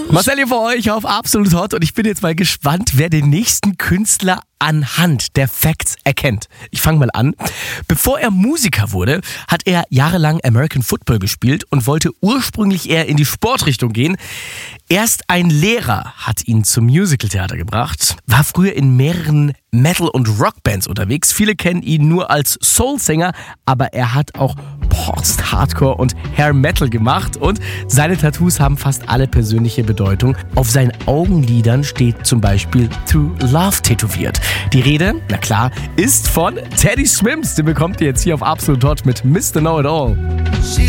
Marcel hier für euch auf Absolut Hot und ich bin jetzt mal gespannt, wer den nächsten Künstler anhand der Facts erkennt. Ich fange mal an. Bevor er Musiker wurde, hat er jahrelang American Football gespielt und wollte ursprünglich eher in die Sportrichtung gehen. Erst ein Lehrer hat ihn zum Musicaltheater gebracht, war früher in mehreren Metal- und Rockbands unterwegs. Viele kennen ihn nur als Soul-Sänger, aber er hat auch Post-Hardcore und Hair Metal gemacht und seine Tattoos haben fast alle persönliche Bedeutung. Auf seinen Augenlidern steht zum Beispiel Through Love tätowiert. Die Rede, na klar, ist von Teddy Swims. Den bekommt ihr jetzt hier auf Absolut Hot mit Mr. Know It All.